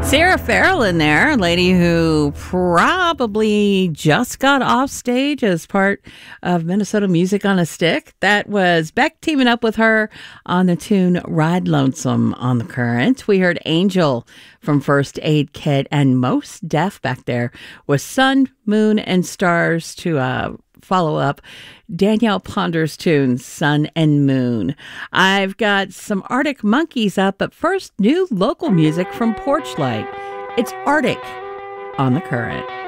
Sarah Farrell in there, a lady who probably just got off stage as part of Minnesota Music on a Stick. That was Beck teaming up with her on the tune Ride Lonesome on the Current. We heard Angel from First Aid Kit and Mos Def back there with Sun, Moon, and Stars to follow up Danielle Ponder's tune, Sun and Moon. I've got some Arctic Monkeys up, but first, new local music from Porchlight. It's Arctic on the Current.